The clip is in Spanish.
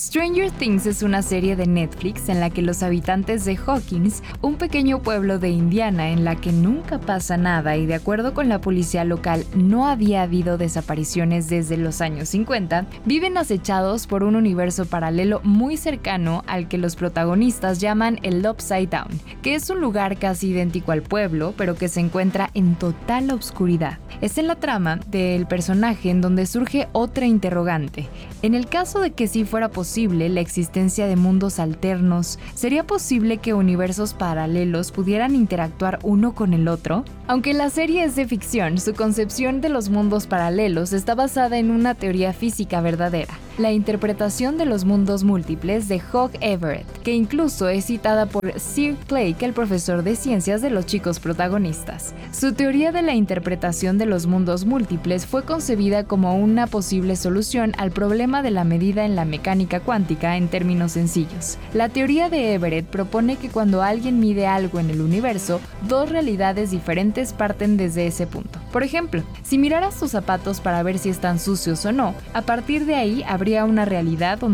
Stranger Things es una serie de Netflix en la que los habitantes de Hawkins, un pequeño pueblo de Indiana en la que nunca pasa nada y de acuerdo con la policía local no había habido desapariciones desde los años 50, viven acechados por un universo paralelo muy cercano al que los protagonistas llaman el Upside Down, que es un lugar casi idéntico al pueblo, pero que se encuentra en total oscuridad. Es en la trama del personaje en donde surge otra interrogante. En el caso de que sí fuera posible la existencia de mundos alternos, ¿sería posible que universos paralelos pudieran interactuar uno con el otro? Aunque la serie es de ficción, su concepción de los mundos paralelos está basada en una teoría física verdadera, la interpretación de los mundos múltiples de Hugh Everett, que incluso es citada por Sir Clay, el profesor de ciencias de los chicos protagonistas. Su teoría de la interpretación de los mundos múltiples fue concebida como una posible solución al problema de la medida en la mecánica cuántica en términos sencillos. La teoría de Everett propone que cuando alguien mide algo en el universo, dos realidades diferentes parten desde ese punto. Por ejemplo, si miraras tus zapatos para ver si están sucios o no, a partir de ahí habría una realidad donde